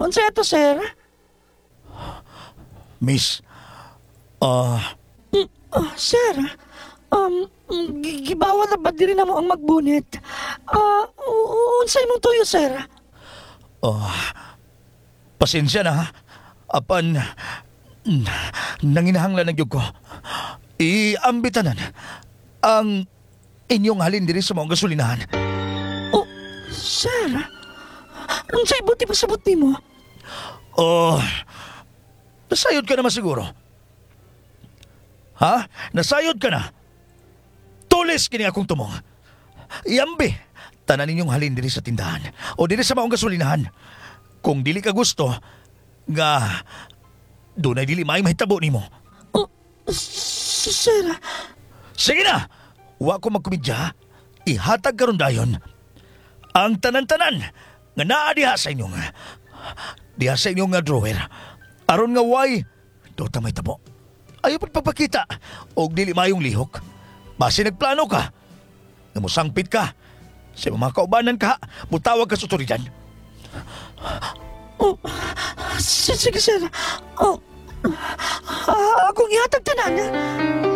Unsa ito, sir? Miss, Sir, gibawal na ba diri na mo ang magbunit? Unsay mong tuyo, sir? pasensya na ha. Apan, nanginahanglan ng ko. Iambitanan ang inyong halin diri sa mga gasolinahan. Oh, sir, unsay buti pa sabot nimo? Nasayod ka naman siguro. Ha? Nasayod ka na? Tulis kini akong tumong. Iambi, tanan ninyong halin diri sa tindahan o diri sa maong gasolinahan. Kung dili ka gusto, nga doon ay dili may mahitabo nimo. Sir, Sige na! Wa ko magkumidya, ihatag karon dayon. Ang tanan-tanan nga naa diha sa inyong nga drawer. Aron nga way, dota may tabo. Ayaw pa't papakita og dili mayong lihok. Base nagplano ka, nga musangpit ka, sa mga kaubanan ka, mutawag ka sa otoridad. sige, sir. Akong ihatag tanan.